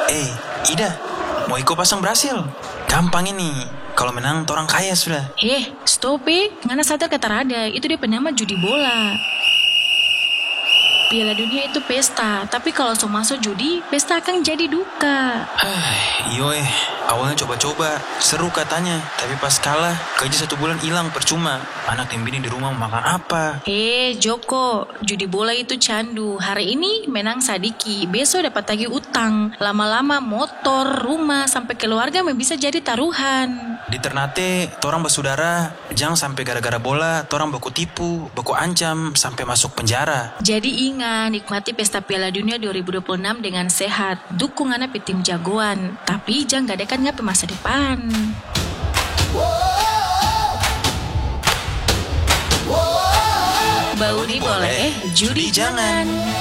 Ida, mau ikut pasang Brasil? Gampang ini. Kalau menang, orang kaya sudah. Stop ngana sadar kata rada, itu dia penama judi bola. Piala Dunia itu pesta, tapi kalau masuk judi, pesta akan jadi duka. Iyo awalnya coba-coba, seru katanya. Tapi pas kalah, gaji 1 bulan hilang percuma. Anak dan bini di rumah mau makan apa? Joko, judi bola itu candu. Hari ini menang sadiki, besok dapat tagih utang. Lama-lama motor, rumah, sampai keluarga bisa jadi taruhan. Di Ternate, torang bersaudara, jangan sampai gara-gara bola, torang baku tipu, baku ancam, sampai masuk penjara. Jadi ingat, nikmati pesta Piala Dunia 2026 dengan sehat. Dukung anak tim jagoan, tapi jangan gadekan ngapain masa depan. Bauri boleh, judi jangan.